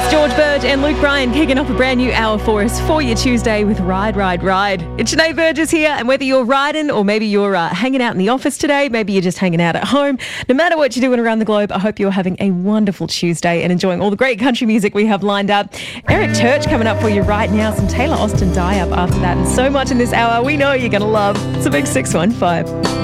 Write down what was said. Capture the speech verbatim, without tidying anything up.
It's George Burge and Luke Bryan kicking off a brand new hour for us for your Tuesday with Ride, Ride, Ride. It's Sinead Burgess here, and whether you're riding or maybe you're uh, hanging out in the office today, maybe you're just hanging out at home, no matter what you're doing around the globe, I hope you're having a wonderful Tuesday and enjoying all the great country music we have lined up. Eric Church coming up for you right now, some Taylor Austin Die Up after that, and so much in this hour we know you're going to love. It's a big six one five.